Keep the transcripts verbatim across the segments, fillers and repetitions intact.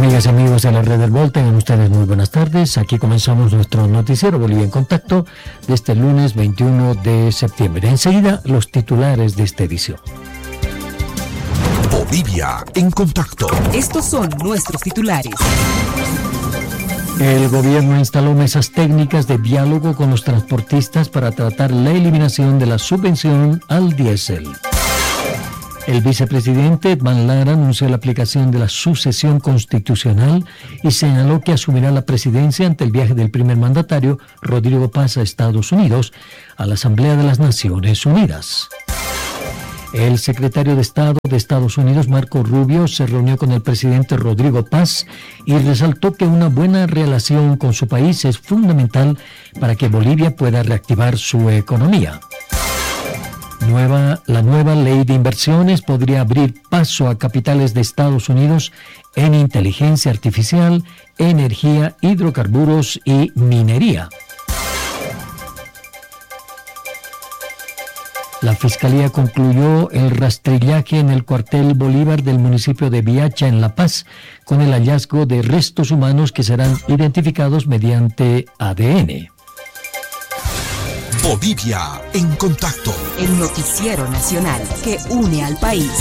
Amigas y amigos de la Red del Vol, tengan ustedes muy buenas tardes. Aquí comenzamos nuestro noticiero Bolivia en Contacto de este lunes veintiuno de septiembre. Enseguida, los titulares de esta edición. Bolivia en Contacto. Estos son nuestros titulares. El gobierno instaló mesas técnicas de diálogo con los transportistas para tratar la eliminación de la subvención al diésel. El vicepresidente Edman Lara anunció la aplicación de la sucesión constitucional y señaló que asumirá la presidencia ante el viaje del primer mandatario, Rodrigo Paz, a Estados Unidos, a la Asamblea de las Naciones Unidas. El secretario de Estado de Estados Unidos, Marco Rubio, se reunió con el presidente Rodrigo Paz y resaltó que una buena relación con su país es fundamental para que Bolivia pueda reactivar su economía. Nueva, la nueva ley de inversiones podría abrir paso a capitales de Estados Unidos en inteligencia artificial, energía, hidrocarburos y minería. La Fiscalía concluyó el rastrillaje en el cuartel Bolívar del municipio de Viacha, en La Paz, con el hallazgo de restos humanos que serán identificados mediante A D N. Bolivia en Contacto. El noticiero nacional que une al país.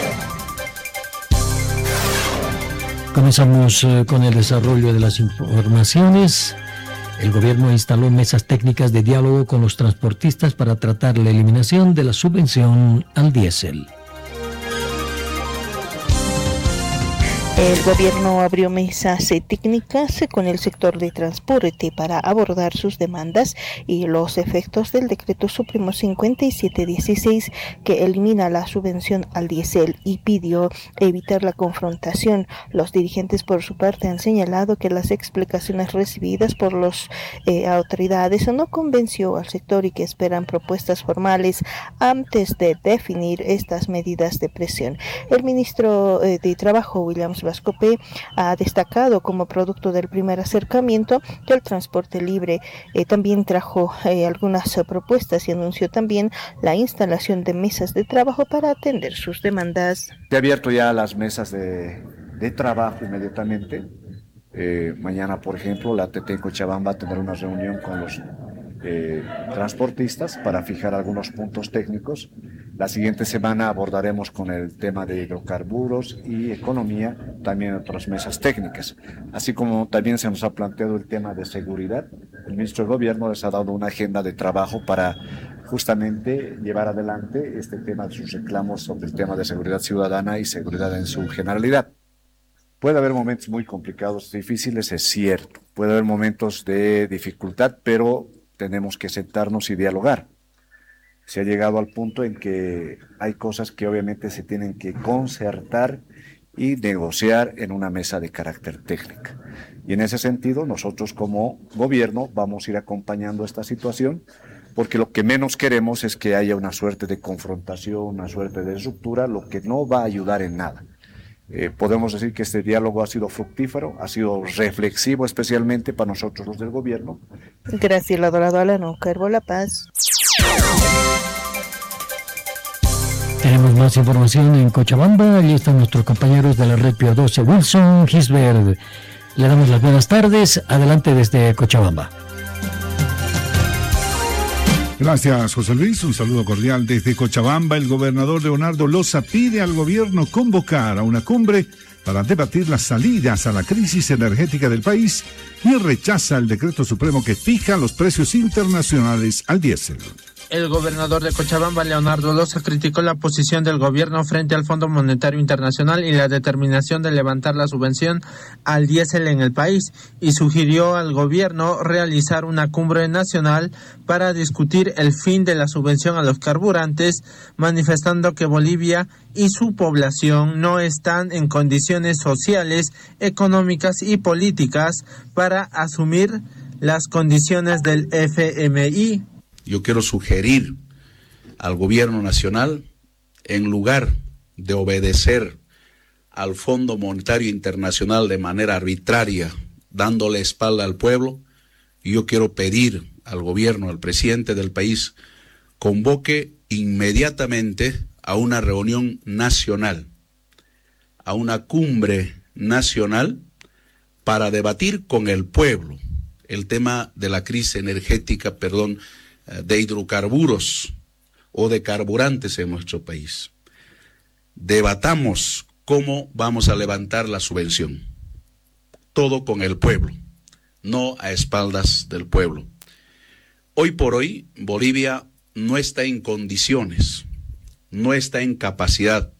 Comenzamos eh, con el desarrollo de las informaciones. El gobierno instaló mesas técnicas de diálogo con los transportistas para tratar la eliminación de la subvención al diésel. El gobierno abrió mesas técnicas con el sector de transporte para abordar sus demandas y los efectos del decreto supremo cincuenta y siete dieciséis que elimina la subvención al diésel y pidió evitar la confrontación. Los dirigentes por su parte han señalado que las explicaciones recibidas por las eh, autoridades no convenció al sector y que esperan propuestas formales antes de definir estas medidas de presión. El ministro eh, de Trabajo, Williams Vascope, ha destacado como producto del primer acercamiento que el transporte libre eh, también trajo eh, algunas uh, propuestas y anunció también la instalación de mesas de trabajo para atender sus demandas. Se ha abierto ya las mesas de, de trabajo inmediatamente. Eh, mañana, por ejemplo, la A T T en Cochabamba tendrá una reunión con los eh, transportistas para fijar algunos puntos técnicos. La siguiente semana abordaremos con el tema de hidrocarburos y economía, también otras mesas técnicas. Así como también se nos ha planteado el tema de seguridad. El ministro de Gobierno les ha dado una agenda de trabajo para justamente llevar adelante este tema de sus reclamos sobre el tema de seguridad ciudadana y seguridad en su generalidad. Puede haber momentos muy complicados, difíciles, es cierto. Puede haber momentos de dificultad, pero tenemos que sentarnos y dialogar. Se ha llegado al punto en que hay cosas que obviamente se tienen que concertar y negociar en una mesa de carácter técnico. Y en ese sentido, nosotros como gobierno vamos a ir acompañando esta situación, porque lo que menos queremos es que haya una suerte de confrontación, una suerte de ruptura, lo que no va a ayudar en nada. Eh, podemos decir que este diálogo ha sido fructífero, ha sido reflexivo especialmente para nosotros los del gobierno. Graciela Dorado Alano, Carbo La Paz. Tenemos más información en Cochabamba. Allí están nuestros compañeros de la red Pío doce, Wilson Gisbert. Le damos las buenas tardes. Adelante desde Cochabamba. Gracias, José Luis. Un saludo cordial desde Cochabamba. El gobernador Leonardo Loza pide al gobierno convocar a una cumbre para debatir las salidas a la crisis energética del país y rechaza el decreto supremo que fija los precios internacionales al diésel. El gobernador de Cochabamba, Leonardo Loza, criticó la posición del gobierno frente al Fondo Monetario Internacional y la determinación de levantar la subvención al diésel en el país y sugirió al gobierno realizar una cumbre nacional para discutir el fin de la subvención a los carburantes, manifestando que Bolivia y su población no están en condiciones sociales, económicas y políticas para asumir las condiciones del F M I. Yo quiero sugerir al gobierno nacional, en lugar de obedecer al Fondo Monetario Internacional de manera arbitraria, dándole espalda al pueblo, yo quiero pedir al gobierno, al presidente del país, convoque inmediatamente a una reunión nacional, a una cumbre nacional para debatir con el pueblo el tema de la crisis energética, perdón, de hidrocarburos o de carburantes en nuestro país. Debatamos cómo vamos a levantar la subvención. Todo con el pueblo, no a espaldas del pueblo. Hoy por hoy, Bolivia no está en condiciones, no está en capacidad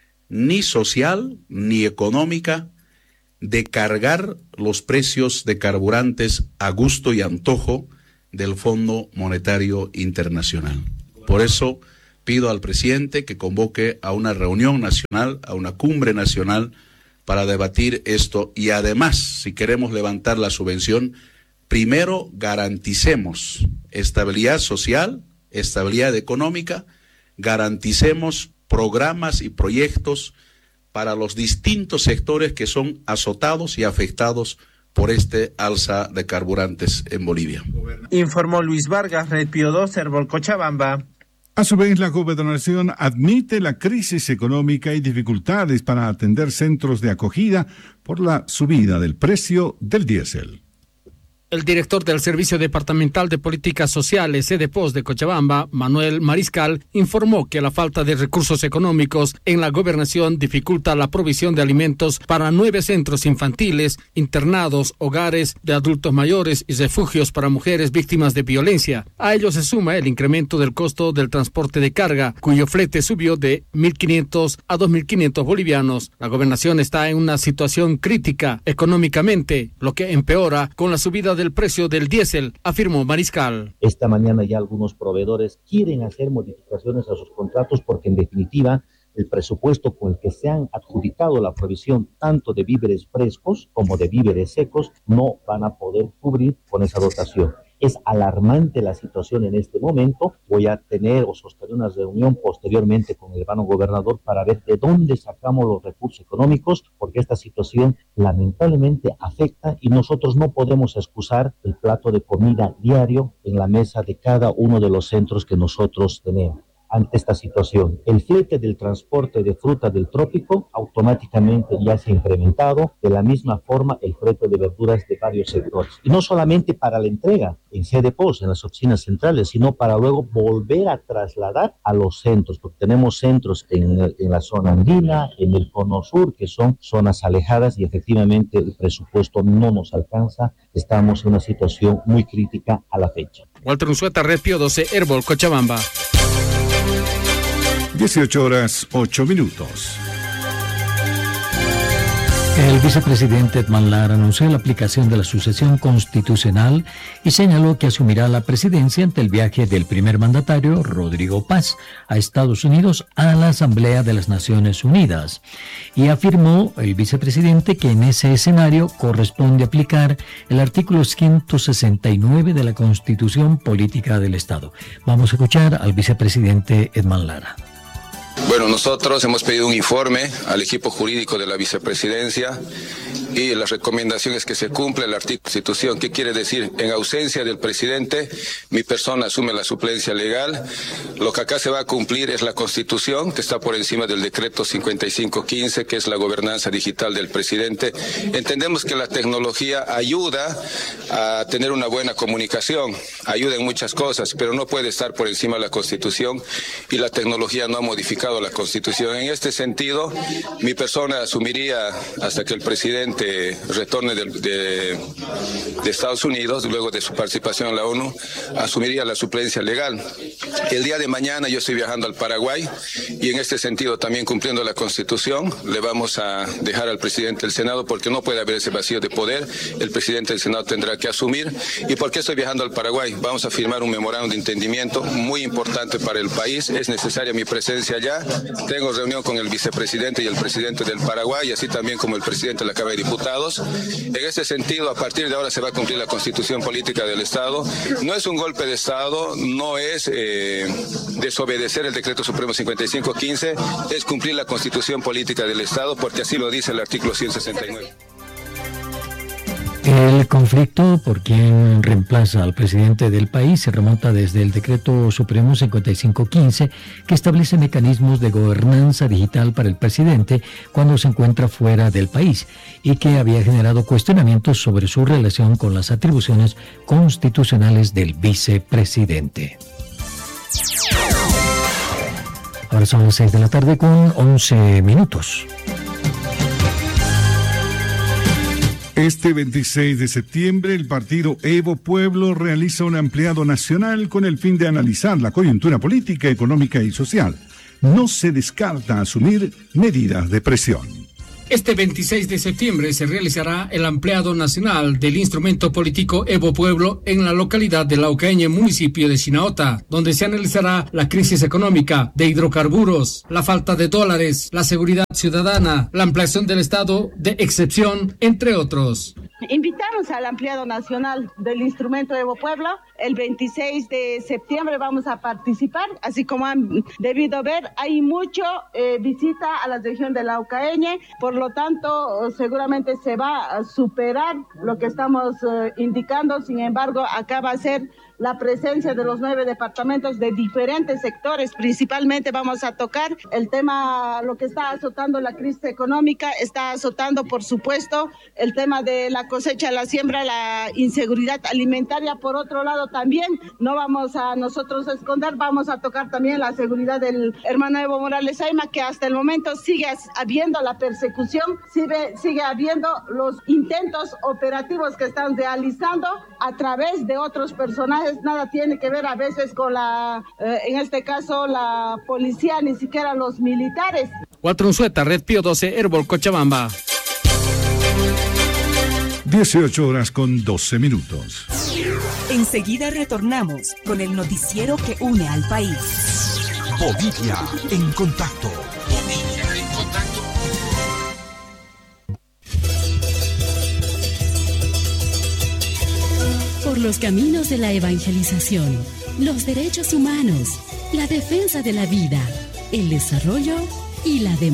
ni social ni económica de cargar los precios de carburantes a gusto y antojo del Fondo Monetario Internacional. Por eso pido al presidente que convoque a una reunión nacional, a una cumbre nacional para debatir esto y además, si queremos levantar la subvención, primero garanticemos estabilidad social, estabilidad económica, garanticemos programas y proyectos para los distintos sectores que son azotados y afectados por este alza de carburantes en Bolivia. Informó Luis Vargas, Red Pío dos, Herbol Cochabamba. A su vez, la gobernación admite la crisis económica y dificultades para atender centros de acogida por la subida del precio del diésel. El director del Servicio Departamental de Políticas Sociales, SEDEPOS de Cochabamba, Manuel Mariscal, informó que la falta de recursos económicos en la gobernación dificulta la provisión de alimentos para nueve centros infantiles, internados, hogares de adultos mayores y refugios para mujeres víctimas de violencia. A ello se suma el incremento del costo del transporte de carga, cuyo flete subió de mil quinientos a dos mil quinientos bolivianos. La gobernación está en una situación crítica económicamente, lo que empeora con la subida del precio del diésel, afirmó Mariscal. Esta mañana ya algunos proveedores quieren hacer modificaciones a sus contratos porque en definitiva el presupuesto con el que se han adjudicado la provisión tanto de víveres frescos como de víveres secos no van a poder cubrir con esa dotación. Es alarmante la situación en este momento. Voy a tener o sostener una reunión posteriormente con el hermano gobernador para ver de dónde sacamos los recursos económicos, porque esta situación lamentablemente afecta y nosotros no podemos excusar el plato de comida diario en la mesa de cada uno de los centros que nosotros tenemos. Ante esta situación, el flete del transporte de fruta del trópico automáticamente ya se ha incrementado, de la misma forma el flete de verduras de varios sectores. Y no solamente para la entrega en SEDEPOS, en las oficinas centrales, sino para luego volver a trasladar a los centros, porque tenemos centros en, en la zona andina, en el cono sur, que son zonas alejadas y efectivamente el presupuesto no nos alcanza. Estamos en una situación muy crítica a la fecha. Walter Unzueta, Red Pío doce, Herbol, Cochabamba. dieciocho horas, ocho minutos. El vicepresidente Edman Lara anunció la aplicación de la sucesión constitucional y señaló que asumirá la presidencia ante el viaje del primer mandatario, Rodrigo Paz, a Estados Unidos a la Asamblea de las Naciones Unidas. Y afirmó el vicepresidente que en ese escenario corresponde aplicar el artículo ciento sesenta y nueve de la Constitución Política del Estado. Vamos a escuchar al vicepresidente Edman Lara. Bueno, nosotros hemos pedido un informe al equipo jurídico de la vicepresidencia y la recomendación es que se cumpla el artículo de la Constitución. ¿Qué quiere decir? En ausencia del presidente, mi persona asume la suplencia legal. Lo que acá se va a cumplir es la Constitución, que está por encima del decreto cincuenta y cinco quince, que es la gobernanza digital del presidente. Entendemos que la tecnología ayuda a tener una buena comunicación, ayuda en muchas cosas, pero no puede estar por encima de la Constitución y la tecnología no ha modificado la Constitución. En este sentido, mi persona asumiría hasta que el presidente retorne de, de, de Estados Unidos, luego de su participación en la ONU, asumiría la suplencia legal. El día de mañana yo estoy viajando al Paraguay y en este sentido también cumpliendo la Constitución le vamos a dejar al presidente del Senado porque no puede haber ese vacío de poder, el presidente del Senado tendrá que asumir. ¿Y por qué estoy viajando al Paraguay? Vamos a firmar un memorándum de entendimiento muy importante para el país, es necesaria mi presencia allá, tengo reunión con el vicepresidente y el presidente del Paraguay, así también como el presidente de la Cámara de Diputados. En ese sentido, a partir de ahora se va a cumplir la Constitución Política del Estado. No es un golpe de Estado, no es eh, desobedecer el Decreto Supremo cincuenta y cinco quince, es cumplir la Constitución Política del Estado, porque así lo dice el artículo ciento sesenta y nueve. El El conflicto por quien reemplaza al presidente del país se remonta desde el Decreto Supremo cincuenta y cinco quince, que establece mecanismos de gobernanza digital para el presidente cuando se encuentra fuera del país y que había generado cuestionamientos sobre su relación con las atribuciones constitucionales del vicepresidente. Ahora son las seis de la tarde con once minutos. Este veintiséis de septiembre, el partido Evo Pueblo realiza un ampliado nacional con el fin de analizar la coyuntura política, económica y social. No se descarta asumir medidas de presión. Este veintiséis de septiembre se realizará el ampliado nacional del instrumento político Evo Pueblo en la localidad de Laucaeñe, municipio de Chinaota, donde se analizará la crisis económica, de hidrocarburos, la falta de dólares, la seguridad ciudadana, la ampliación del estado de excepción, entre otros. Invitamos al ampliado nacional del instrumento Evo Pueblo. El veintiséis de septiembre vamos a participar, así como han debido ver, hay mucho eh, visita a la región de Laucaeñe, por lo tanto seguramente se va a superar lo que estamos eh, indicando. Sin embargo, acá va a ser la presencia de los nueve departamentos de diferentes sectores. Principalmente vamos a tocar el tema, lo que está azotando la crisis económica, está azotando por supuesto el tema de la cosecha, la siembra, la inseguridad alimentaria. Por otro lado también no vamos a nosotros a esconder, vamos a tocar también la seguridad del hermano Evo Morales Ayma, que hasta el momento sigue habiendo la persecución, sigue, sigue habiendo los intentos operativos que están realizando a través de otros personajes. Nada tiene que ver a veces con la, eh, en este caso, la policía, ni siquiera los militares. Huatrunzueta, Red Pío doce, Herbol, Cochabamba. dieciocho horas con doce minutos. Enseguida retornamos con el noticiero que une al país. Bolivia en contacto. Bolivia en contacto. Por los caminos de la evangelización, los derechos humanos, la defensa de la vida, el desarrollo y la democracia.